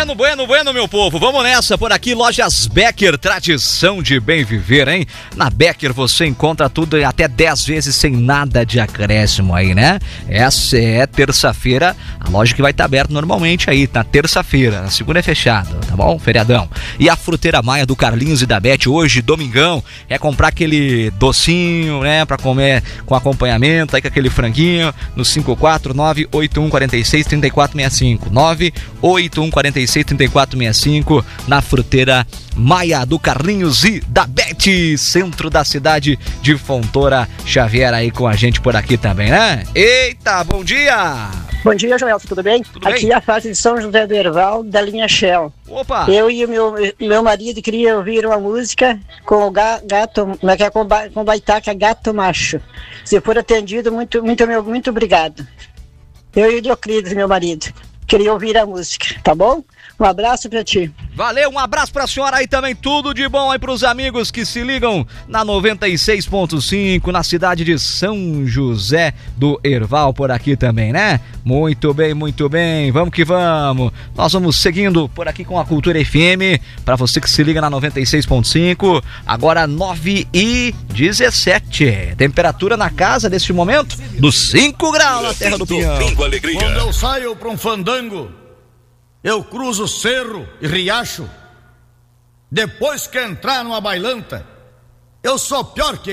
Bueno, meu povo. Vamos nessa por aqui, Lojas Becker, tradição de bem viver, hein? Na Becker você encontra tudo até 10 vezes sem nada de acréscimo aí, né? Essa é terça-feira, a loja que vai estar aberta normalmente aí, na terça-feira, na segunda é fechada, tá bom? Feriadão. E a Fruteira Maia do Carlinhos e da Beth, hoje, domingão, é comprar aquele docinho, né? Pra comer com acompanhamento, aí com aquele franguinho, no 549-8146-3465. 98146-3465, na Fruteira Maia do Carlinhos e da Beth, centro da cidade de Fontoura Xavier, aí com a gente por aqui também, né? Eita, bom dia! Bom dia, Joelson, tudo bem? Tudo aqui bem? é a fase de São José do Herval, da linha Shell. Opa! Eu e o meu marido queria ouvir uma música com o gato, com Baitaca, Gato Macho. Se for atendido, muito obrigado. Eu e o Dioclides, meu marido, queria ouvir a música, tá bom? Um abraço pra ti. Valeu, um abraço pra senhora aí também, tudo de bom aí pros amigos que se ligam na 96.5, na cidade de São José do Herval, por aqui também, né? Muito bem, vamos que vamos. Nós vamos seguindo por aqui com a Cultura FM, pra você que se liga na 96.5, agora 9h17. Temperatura na casa neste momento dos 5 graus na Terra do Pinhão. Quando eu saio pra um fandango, eu cruzo cerro e riacho. Depois que entrar numa bailanta, eu sou pior que